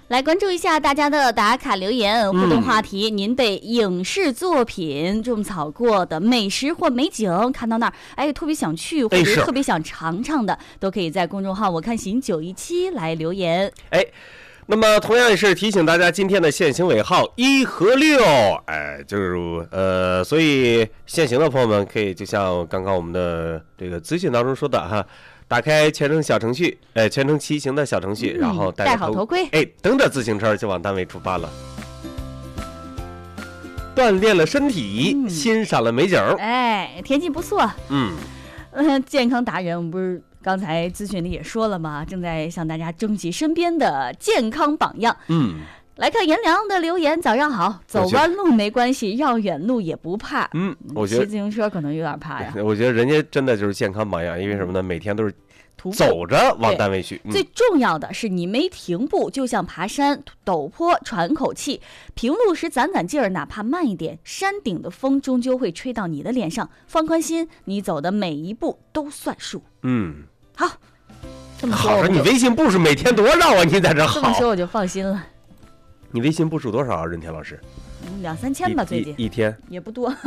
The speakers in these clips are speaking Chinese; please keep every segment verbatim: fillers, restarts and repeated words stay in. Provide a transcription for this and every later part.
来关注一下大家的打卡留言互动话题、嗯、您被影视作品种草过的美食或美景看到那儿哎特别想去或者特别想尝尝的，都可以在公众号我看行九一七来留言。 哎，那么同样也是提醒大家，今天的限行尾号一和六，哎，就是呃，所以限行的朋友们可以就像刚刚我们的这个资讯当中说的哈。打开全程小程序，哎，全程骑行的小程序，嗯、然后戴好头盔， 哎，蹬着自行车就往单位出发了，锻炼了身体，嗯、欣赏了美景， 哎，天气不错， 嗯， 呃，健康达人，我们不是刚才咨询里也说了吗？正在向大家征集身边的健康榜样， 嗯。 来看颜良的留言，早上好，走弯路没关系，绕远路也不怕。 嗯，我觉得骑自行车可能有点怕呀。 我觉得人家真的就是健康榜样，因为什么呢？每天都是走着往单位去。 嗯、最重要的是你没停步，就像爬山、陡坡，喘口气。平路时攒攒劲儿，哪怕慢一点，山顶的风终究会吹到你的脸上。放宽心，你走的每一步都算数。 嗯， 好，这么说好，你微信步数每天多少啊？你在这好。 这么说我就放心了。 你微信步数多少啊，任田老师？ 两三千吧，最近一, 一, 一天也不多。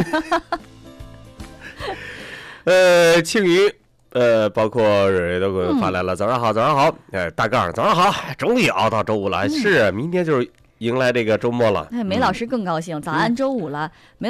呃，庆余，呃，包括蕊蕊都给我发来了，嗯、早上好，早上好，哎，大杠，早上好，终于熬到周五了，嗯、是，明天就是迎来这个周末了。 哎，梅老师更高兴，嗯、早安周五了。梅